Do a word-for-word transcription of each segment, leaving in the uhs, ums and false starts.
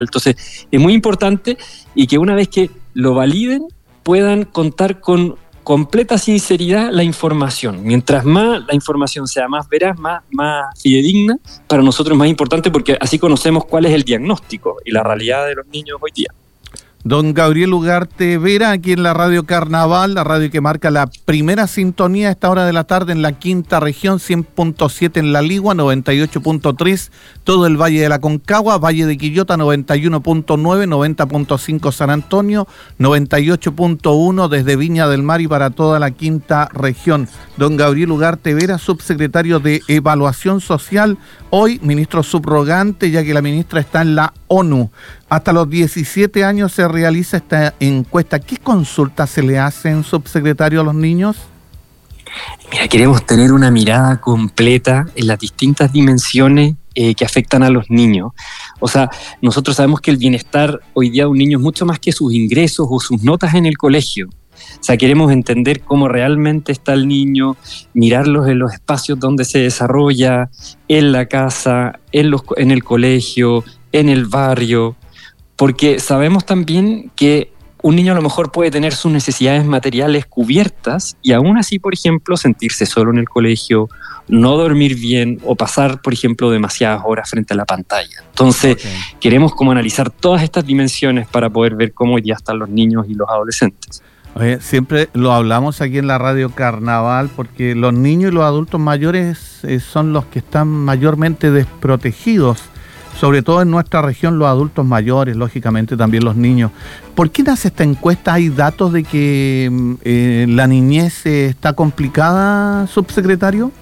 Entonces, es muy importante y que una vez que lo validen, puedan contar con completa sinceridad la información. Mientras más la información sea más veraz, más, más fidedigna, para nosotros es más importante porque así conocemos cuál es el diagnóstico y la realidad de los niños hoy día. Don Gabriel Ugarte Vera, aquí en la Radio Carnaval, la radio que marca la primera sintonía a esta hora de la tarde en la quinta región, cien punto siete en La Ligua, noventa y ocho punto tres, todo el Valle de la Concagua, Valle de Quillota, noventa y uno punto nueve, noventa punto cinco San Antonio, noventa y ocho punto uno desde Viña del Mar y para toda la quinta región. Don Gabriel Ugarte Vera, subsecretario de Evaluación Social, hoy ministro subrogante, ya que la ministra está en la ONU. Hasta los diecisiete años se realiza esta encuesta. ¿Qué consultas se le hacen, subsecretario, a los niños? Mira, queremos tener una mirada completa en las distintas dimensiones eh, que afectan a los niños. O sea, nosotros sabemos que el bienestar hoy día de un niño es mucho más que sus ingresos o sus notas en el colegio. O sea, queremos entender cómo realmente está el niño, mirarlos en los espacios donde se desarrolla, en la casa, en, los, en el colegio, en el barrio, porque sabemos también que un niño a lo mejor puede tener sus necesidades materiales cubiertas y aún así, por ejemplo, sentirse solo en el colegio, no dormir bien o pasar, por ejemplo, demasiadas horas frente a la pantalla. Entonces, okay, queremos como analizar todas estas dimensiones para poder ver cómo ya están los niños y los adolescentes. Oye, siempre lo hablamos aquí en la Radio Carnaval porque los niños y los adultos mayores eh, son los que están mayormente desprotegidos, sobre todo en nuestra región los adultos mayores, lógicamente también los niños. ¿Por qué nace esta encuesta? ¿Hay datos de que eh, la niñez eh, está complicada, subsecretario?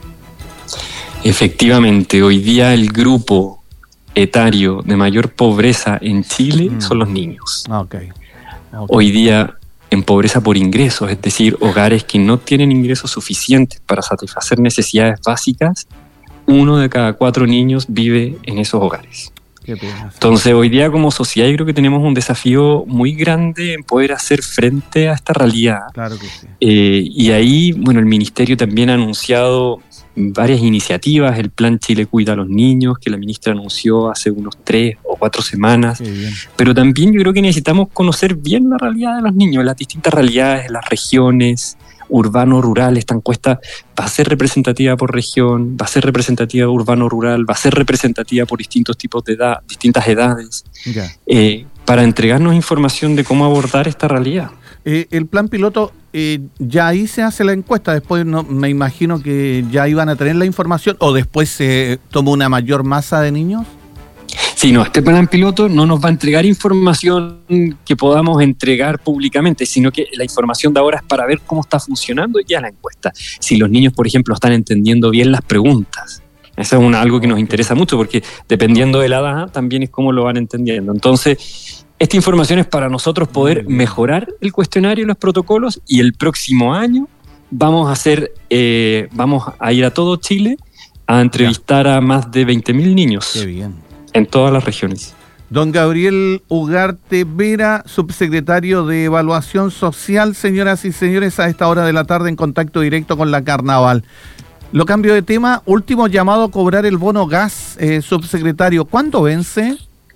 Efectivamente, hoy día el grupo etario de mayor pobreza en Chile mm. son los niños. Okay. Okay. Hoy día en pobreza por ingresos, es decir, hogares que no tienen ingresos suficientes para satisfacer necesidades básicas, uno de cada cuatro niños vive en esos hogares. Qué pena. Entonces, hoy día como sociedad yo creo que tenemos un desafío muy grande en poder hacer frente a esta realidad. Claro que sí. Eh, y ahí, bueno, el Ministerio también ha anunciado varias iniciativas, el Plan Chile Cuida a los Niños, que la ministra anunció hace unos tres o cuatro semanas. Pero también yo creo que necesitamos conocer bien la realidad de los niños, las distintas realidades, las regiones, urbano-rural. Esta encuesta va a ser representativa por región, va a ser representativa urbano-rural, va a ser representativa por distintos tipos de edad, distintas edades, yeah. eh, para entregarnos información de cómo abordar esta realidad. Eh, el plan piloto, eh, ya ahí se hace la encuesta, después no, me imagino que ya iban a tener la información, o después se toma una mayor masa de niños. Sí, no, este plan piloto no nos va a entregar información que podamos entregar públicamente, sino que la información de ahora es para ver cómo está funcionando ya la encuesta. Si los niños, por ejemplo, están entendiendo bien las preguntas. Eso es una, algo que nos interesa mucho, porque dependiendo de la edad también es cómo lo van entendiendo. Entonces, esta información es para nosotros poder mejorar el cuestionario y los protocolos, y el próximo año vamos a hacer, eh, vamos a ir a todo Chile a entrevistar a más de veinte mil niños. Qué bien. En todas las regiones. Don Gabriel Ugarte Vera, subsecretario de Evaluación Social, señoras y señores, a esta hora de la tarde en contacto directo con la Carnaval. Lo cambio de tema, último llamado a cobrar el bono gas, eh, subsecretario, ¿cuándo vence?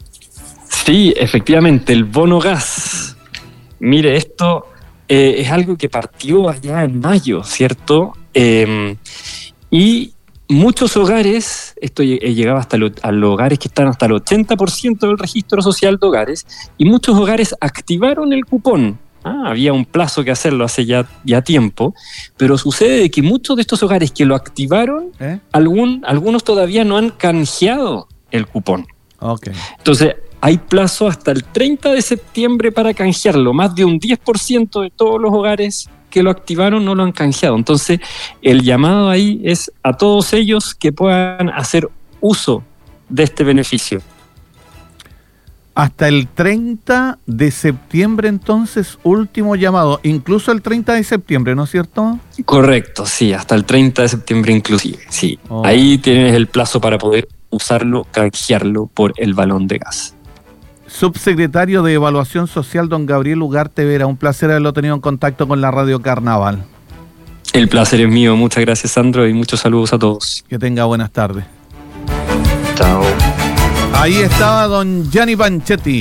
Sí, efectivamente, el bono gas. Mire, esto eh, es algo que partió allá en mayo, ¿cierto? Eh, y muchos hogares, esto llegaba hasta lo, a los hogares que están hasta el ochenta por ciento del registro social de hogares, y muchos hogares activaron el cupón. Ah, había un plazo que hacerlo hace ya, ya tiempo, pero sucede que muchos de estos hogares que lo activaron, ¿Eh? algún, algunos todavía no han canjeado el cupón. Okay. Entonces, hay plazo hasta el treinta de septiembre para canjearlo. Más de un diez por ciento de todos los hogares que lo activaron no lo han canjeado. Entonces, el llamado ahí es a todos ellos que puedan hacer uso de este beneficio. Hasta el treinta de septiembre, entonces, último llamado. Incluso el treinta de septiembre, ¿no es cierto? Correcto, sí, hasta el treinta de septiembre inclusive, sí. Oh. Ahí tienes el plazo para poder usarlo, canjearlo por el balón de gas. Subsecretario de Evaluación Social, don Gabriel Ugarte Vera, un placer haberlo tenido en contacto con la Radio Carnaval. El placer es mío, muchas gracias, Sandro, y muchos saludos a todos. Que tenga buenas tardes. Chao. Ahí estaba don Gianni Panchetti.